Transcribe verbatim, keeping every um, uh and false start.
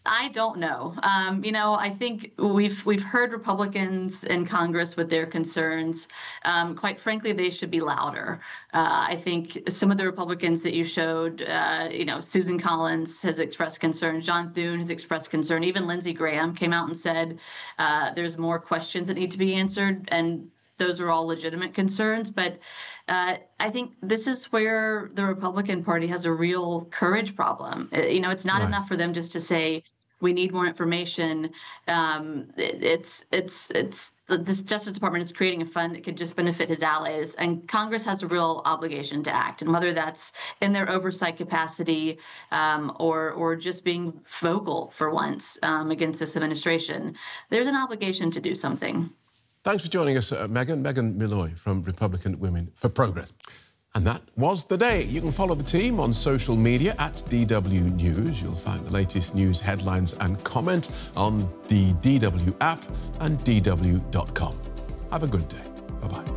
I don't know. Um, you know, I think we've we've heard Republicans in Congress with their concerns. Um, quite frankly, they should be louder. Uh, I think some of the Republicans that you showed, uh, you know, Susan Collins has expressed concern. John Thune has expressed concern. Even Lindsey Graham came out and said uh, there's more questions that need to be answered, and those are all legitimate concerns. But uh, I think this is where the Republican Party has a real courage problem. Uh, You know, it's not Right. enough for them just to say we need more information. Um, it, it's it's it's this Justice Department is creating a fund that could just benefit his allies, and Congress has a real obligation to act. And whether that's in their oversight capacity um, or or just being vocal for once um, against this administration, there's an obligation to do something. Thanks for joining us, uh, Megan. Megan Milloy from Republican Women for Progress. And that was the day. You can follow the team on social media at D W News. You'll find the latest news headlines and comment on the D W app and D W dot com. Have a good day. Bye-bye.